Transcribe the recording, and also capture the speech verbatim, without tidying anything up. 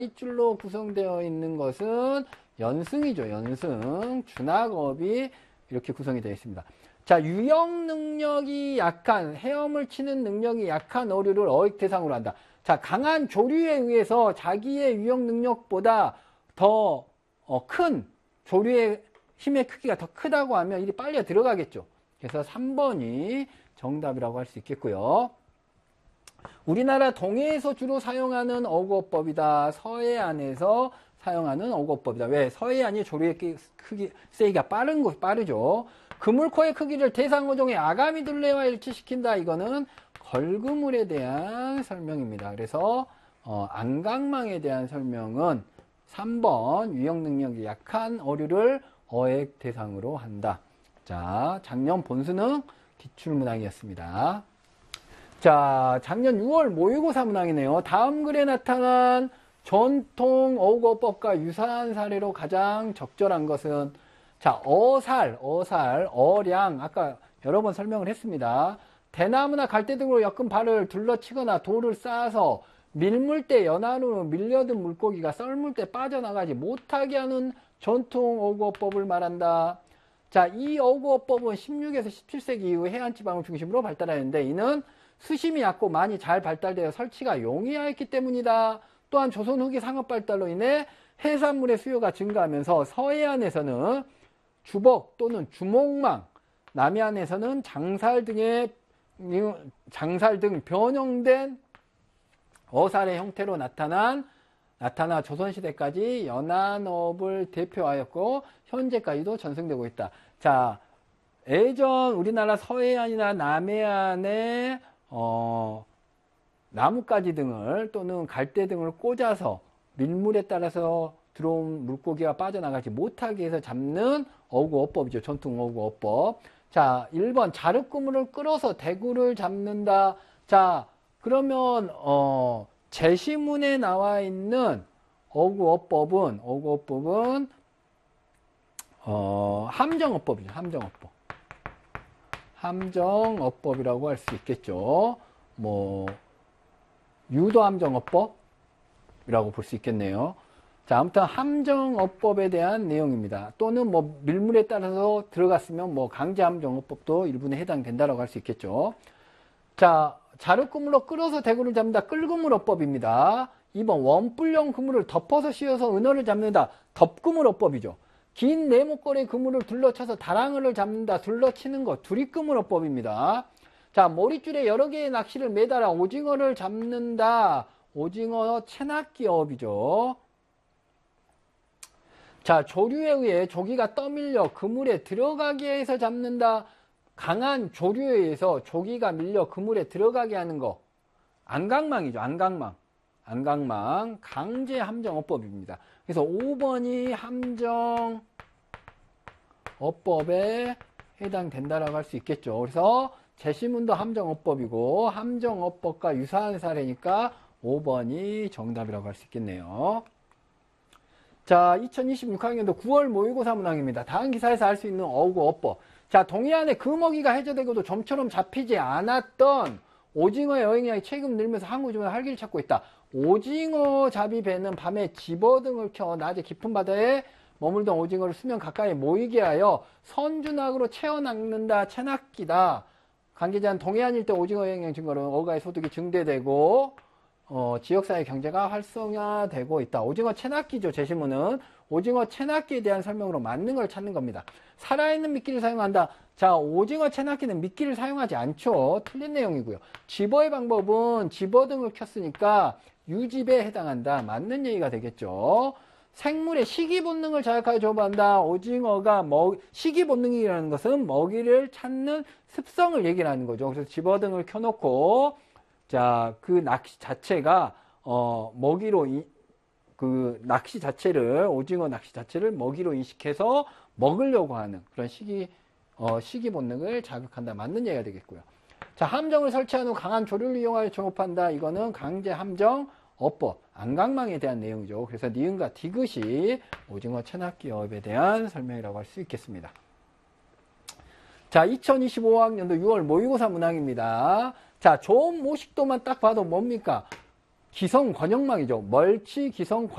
줄로 구성되어 있는 것은 연승이죠. 연승. 준하급이 이렇게 구성이 되어 있습니다. 자, 유형 능력이 약한, 헤엄을 치는 능력이 약한 어류를 어획 대상으로 한다. 자, 강한 조류에 의해서 자기의 유형 능력보다 더 큰 조류의 힘의 크기가 더 크다고 하면 일이 빨려 들어가겠죠. 그래서 삼 번이 정답이라고 할 수 있겠고요. 우리나라 동해에서 주로 사용하는 어구어법이다. 서해안에서 사용하는 어구어법이다. 왜? 서해안이 조류의 크기, 세기가 빠른 곳, 빠르죠. 그물코의 크기를 대상어종의 아가미 둘레와 일치시킨다. 이거는 걸그물에 대한 설명입니다. 그래서 어, 안강망에 대한 설명은 삼 번 유형 능력이 약한 어류를 어획 대상으로 한다. 자, 작년 본수능 기출문항이었습니다. 자, 작년 유월 모의고사 문항이네요. 다음 글에 나타난 전통 어구어법과 유사한 사례로 가장 적절한 것은, 자, 어살, 어살, 어량, 아까 여러 번 설명을 했습니다. 대나무나 갈대 등으로 엮은 발을 둘러치거나 돌을 쌓아서 밀물 때 연안으로 밀려든 물고기가 썰물 때 빠져나가지 못하게 하는 전통 어구어법을 말한다. 자, 이 어구어법은 십육에서 십칠 세기 이후 해안지방을 중심으로 발달하였는데, 이는 수심이 얕고 많이 잘 발달되어 설치가 용이하였기 때문이다. 또한 조선 후기 상업 발달로 인해 해산물의 수요가 증가하면서 서해안에서는 주복 또는 주목망, 남해안에서는 장살 등의 장살 등 변형된 어살의 형태로 나타난 나타나 조선시대까지 연안업을 대표하였고 현재까지도 전승되고 있다. 자, 예전 우리나라 서해안이나 남해안에 어, 나뭇가지 등을 또는 갈대 등을 꽂아서 밀물에 따라서 들어온 물고기가 빠져나가지 못하게 해서 잡는 어구어법이죠. 전통 어구어법. 자, 일 번 자륵그물을 끌어서 대구를 잡는다. 자, 그러면 어, 제시문에 나와 있는 어구어법은 어구어법은 어, 함정어법이죠. 함정어법. 함정어법이라고 할 수 있겠죠. 뭐 유도함정어법이라고 볼 수 있겠네요. 자, 아무튼 함정어법에 대한 내용입니다. 또는 뭐 밀물에 따라서 들어갔으면 뭐 강제함정어법도 일부에 해당된다라고 할 수 있겠죠. 자, 자륵그물로 끌어서 대구를 잡는다. 끌그물어법입니다. 이 번 원뿔형 그물을 덮어서 씌워서 은어를 잡는다. 덮그물어법이죠. 긴 네모거리 그물을 둘러쳐서 다랑어를 잡는다. 둘러치는 것. 두리그물어법입니다. 자, 머릿줄에 여러 개의 낚시를 매달아 오징어를 잡는다. 오징어 채낚기어업이죠. 자, 조류에 의해 조기가 떠밀려 그물에 들어가게 해서 잡는다. 강한 조류에 의해서 조기가 밀려 그물에 들어가게 하는 거. 안강망이죠. 안강망. 안강망. 강제 함정어법입니다. 그래서 오 번이 함정어법에 해당된다라고 할 수 있겠죠. 그래서 제시문도 함정어법이고 함정어법과 유사한 사례니까 오 번이 정답이라고 할 수 있겠네요. 자, 이천이십육 학년도 구월 모의고사 문항입니다. 다음 기사에서 알 수 있는 어구어법. 자, 동해안에 금어기가 해저되고도 좀처럼 잡히지 않았던 오징어의 여행량이 최근 늘면서 항구 주변에 활기를 찾고 있다. 오징어 잡이 배는 밤에 집어등을 켜 낮에 깊은 바다에 머물던 오징어를 수면 가까이 모이게 하여 선주낙으로 채워 낚는다. 채낚기다. 관계자는 동해안 일대 오징어 여행량 증가로 어가의 소득이 증대되고 어, 지역사회 경제가 활성화되고 있다. 오징어 채낚기죠. 제시문은 오징어 채낚기에 대한 설명으로 맞는 걸 찾는 겁니다. 살아있는 미끼를 사용한다. 자, 오징어 채낚기는 미끼를 사용하지 않죠. 틀린 내용이고요. 집어의 방법은 집어등을 켰으니까 유집에 해당한다. 맞는 얘기가 되겠죠. 생물의 식이 본능을 자극하여 조업한다. 오징어가 먹, 식이 본능이라는 것은 먹이를 찾는 습성을 얘기를 하는 거죠. 그래서 집어등을 켜놓고 자, 그 낚시 자체가 어, 먹이로 이, 그 낚시 자체를 오징어 낚시 자체를 먹이로 인식해서 먹으려고 하는 그런 식이 어, 식이 본능을 자극한다. 맞는 얘기가 되겠고요. 자, 함정을 설치한 후 강한 조류를 이용하여 조업한다. 이거는 강제 함정 어법, 안강망에 대한 내용이죠. 그래서 니은과 디귿이 오징어 채낚기업에 대한 설명이라고 할 수 있겠습니다. 자, 이천이십오 학년도 유월 모의고사 문항입니다. 자, 좀 모식도만 딱 봐도 뭡니까? 기성 권역망이죠. 멀치 기성